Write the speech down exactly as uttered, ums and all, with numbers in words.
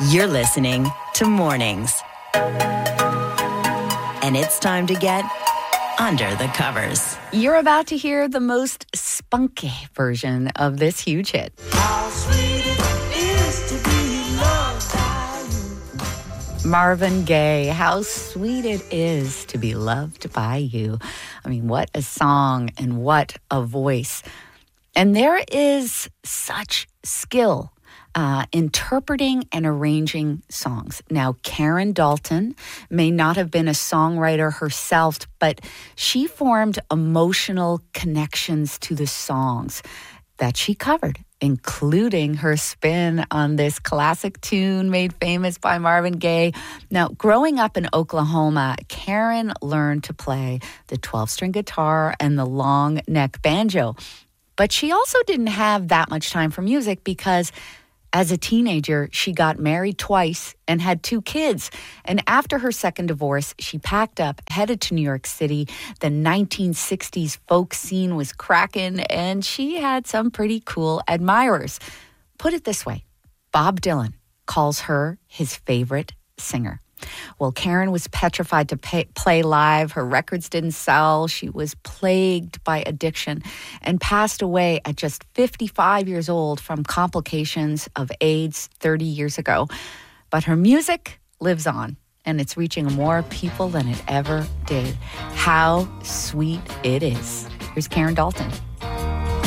You're listening to Mornings. And it's time to get under the covers. You're about to hear the most spunky version of this huge hit. How sweet it is to be loved by you. Marvin Gaye, how sweet it is to be loved by you. I mean, what a song and what a voice. And there is such skill Uh, interpreting and arranging songs. Now, Karen Dalton may not have been a songwriter herself, but she formed emotional connections to the songs that she covered, including her spin on this classic tune made famous by Marvin Gaye. Now, growing up in Oklahoma, Karen learned to play the twelve-string guitar and the long neck banjo. But she also didn't have that much time for music because as a teenager, she got married twice and had two kids. And after her second divorce, she packed up, headed to New York City. The nineteen sixties folk scene was cracking, and she had some pretty cool admirers. Put it this way, Bob Dylan calls her his favorite singer. Well, Karen was petrified to pay, play live. Her records didn't sell. She was plagued by addiction and passed away at just fifty-five years old from complications of AIDS thirty years ago. But her music lives on, and it's reaching more people than it ever did. How sweet it is. Here's Karen Dalton.